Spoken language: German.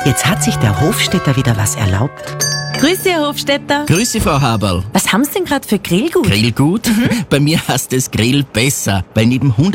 Jetzt hat sich der Hofstädter wieder was erlaubt. Grüße, Herr Hofstädter. Grüße, Frau Haberl. Was haben Sie denn gerade für Grillgut? Grillgut? Bei mir heißt es Grill besser, weil neben 100